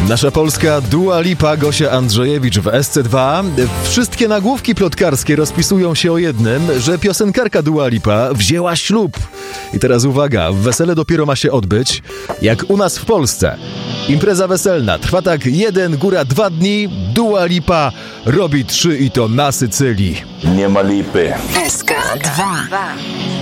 Nasza polska Dua Lipa, Gosia Andrzejewicz w SC2. Wszystkie nagłówki plotkarskie rozpisują się o jednym, że piosenkarka Dua Lipa wzięła ślub. I teraz uwaga, wesele dopiero ma się odbyć, jak u nas w Polsce. Impreza weselna trwa tak 1, góra 2 dni, Dua Lipa robi 3 i to na Sycylii. Nie ma lipy. SK2.